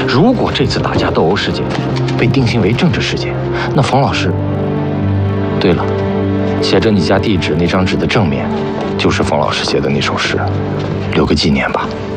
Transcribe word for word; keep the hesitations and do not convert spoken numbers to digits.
如果这次打架斗殴事件被定性为政治事件，那冯老师……对了，写着你家地址那张纸的正面，就是冯老师写的那首诗，留个纪念吧。